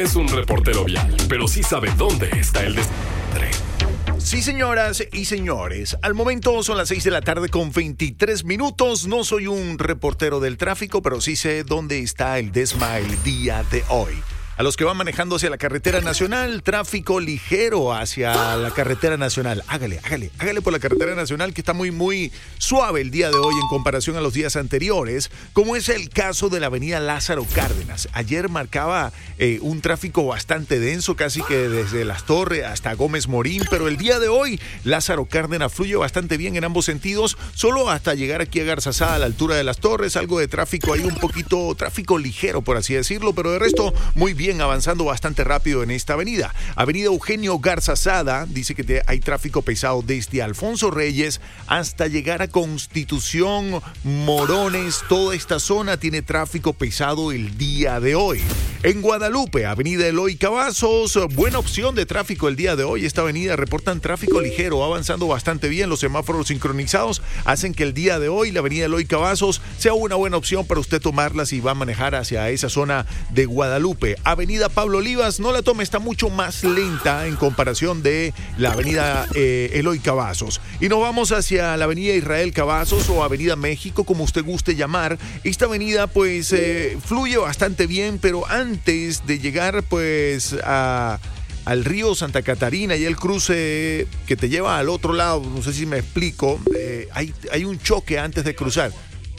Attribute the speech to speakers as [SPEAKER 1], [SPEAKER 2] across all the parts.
[SPEAKER 1] es un reportero vial, pero sí sabe dónde está el desastre.
[SPEAKER 2] Sí, señoras y señores, al momento son las 6 de la tarde con 23 minutos. No soy un reportero del tráfico, pero sí sé dónde está el desma el día de hoy. A los que van manejando hacia la carretera nacional, tráfico ligero hacia la carretera nacional. Hágale por la carretera nacional, que está muy suave el día de hoy en comparación a los días anteriores, como es el caso de la avenida Lázaro Cárdenas. Ayer marcaba un tráfico bastante denso, casi que desde Las Torres hasta Gómez Morín, pero el día de hoy Lázaro Cárdenas fluye bastante bien en ambos sentidos, solo hasta llegar aquí a Garzazada, a la altura de Las Torres, algo de tráfico, hay un poquito tráfico ligero, por así decirlo, pero de resto muy bien, avanzando bastante rápido en esta avenida. Avenida Eugenio Garzazada, dice que hay tráfico pesado desde Alfonso Reyes hasta llegar a Constitución, Morones, toda esta zona tiene tráfico pesado el día de hoy. En Guadalupe, avenida Eloy Cavazos, buena opción de tráfico el día de hoy. Esta avenida reportan tráfico ligero, avanzando bastante bien. Los semáforos sincronizados hacen que el día de hoy la avenida Eloy Cavazos sea una buena opción para usted tomarla si va a manejar hacia esa zona de Guadalupe. Avenida Pablo Olivas, no la tome, está mucho más lenta en comparación de la avenida Eloy Cavazos. Y nos vamos hacia la avenida Israel Cavazos o avenida México, como usted guste llamar. Esta avenida pues fluye bastante bien, pero antes de llegar pues al río Santa Catarina y el cruce que te lleva al otro lado, no sé si me explico, hay un choque antes de cruzar.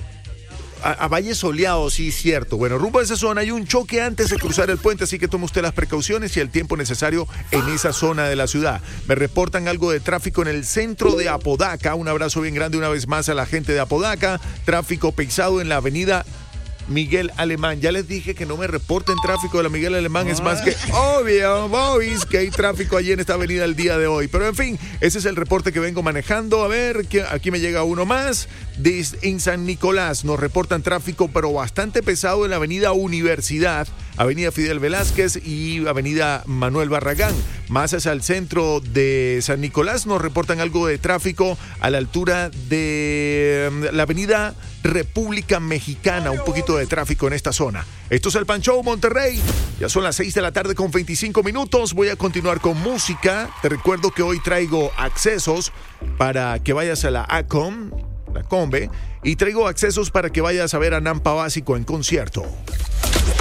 [SPEAKER 2] A Valle Soleado, sí, cierto. Bueno, rumbo a esa zona hay un choque antes de cruzar el puente, así que tome usted las precauciones y el tiempo necesario en esa zona de la ciudad. Me reportan algo de tráfico en el centro de Apodaca. Un abrazo bien grande una vez más a la gente de Apodaca. Tráfico pesado en la avenida Miguel Alemán. Ya les dije que no me reporten tráfico de la Miguel Alemán. Es más que obvio, boys, que hay tráfico allí en esta avenida el día de hoy. Pero en fin, ese es el reporte que vengo manejando. A ver, que aquí me llega uno más. En San Nicolás nos reportan tráfico, pero bastante pesado en la avenida Universidad, avenida Fidel Velázquez y avenida Manuel Barragán. Más hacia el centro de San Nicolás nos reportan algo de tráfico a la altura de la avenida República Mexicana, un poquito de tráfico en esta zona. Esto es el Pan Show Monterrey. Ya son las 6 de la tarde con 25 minutos. Voy a continuar con música. Te recuerdo que hoy traigo accesos para que vayas a la ACOM, la Combe, y traigo accesos para que vayas a ver a Nampa Básico en concierto.